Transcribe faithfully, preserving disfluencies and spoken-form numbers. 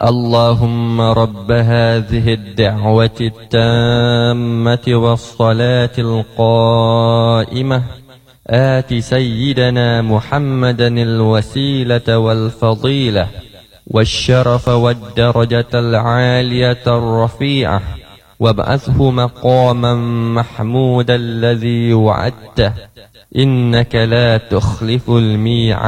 اللهم رب هذه الدعوة التامة والصلاة القائمة آت سيدنا محمدا الوسيلة والفضيلة والشرف والدرجة العالية الرفيعة وابعثه مقاما محمودا الذي وعدته إنك لا تخلف الميعاد.